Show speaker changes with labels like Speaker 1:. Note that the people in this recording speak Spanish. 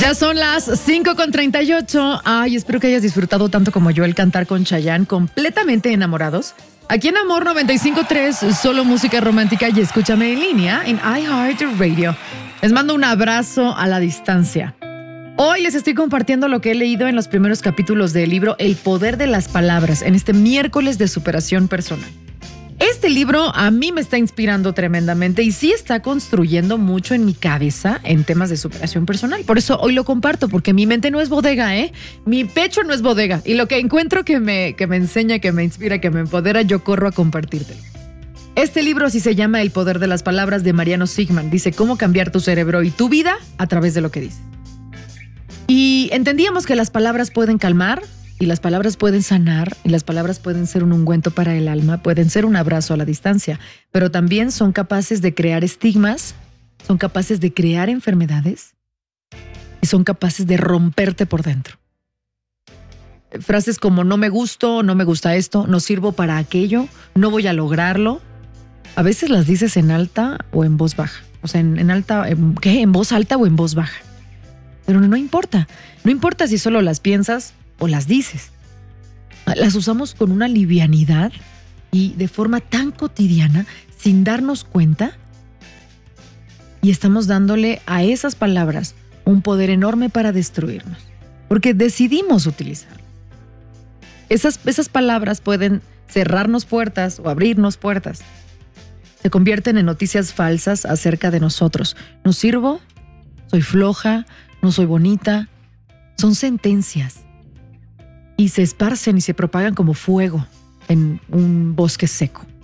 Speaker 1: Ya son las 5:38. Ay, espero que hayas disfrutado tanto como yo el cantar con Chayanne, completamente enamorados. Aquí en Amor 95.3, solo música romántica y escúchame en línea en iHeartRadio. Les mando un abrazo a la distancia. Hoy les estoy compartiendo lo que he leído en los primeros capítulos del libro El poder de las palabras, en este miércoles de superación personal. Este libro a mí me está inspirando tremendamente y sí está construyendo mucho en mi cabeza en temas de superación personal. Por eso hoy lo comparto, porque mi mente no es bodega, Mi pecho no es bodega. Y lo que encuentro que me enseña, que me inspira, que me empodera, yo corro a compartírtelo. Este libro sí se llama El poder de las palabras, de Mariano Sigman. Dice cómo cambiar tu cerebro y tu vida a través de lo que dices. Y entendíamos que las palabras pueden calmar, y las palabras pueden sanar, y las palabras pueden ser un ungüento para el alma, pueden ser un abrazo a la distancia, pero también son capaces de crear estigmas, son capaces de crear enfermedades y son capaces de romperte por dentro. Frases como no me gusto, no me gusta esto, no sirvo para aquello, no voy a lograrlo, a veces las dices en alta o en voz baja. O sea, en voz alta o en voz baja. Pero no importa si solo las piensas o las dices. Las usamos con una livianidad y de forma tan cotidiana, sin darnos cuenta, y estamos dándole a esas palabras un poder enorme para destruirnos, porque decidimos utilizarlas. Esas palabras pueden cerrarnos puertas o abrirnos puertas. Se convierten en noticias falsas acerca de nosotros. No sirvo, soy floja, no soy bonita. Son sentencias. Y se esparcen y se propagan como fuego en un bosque seco.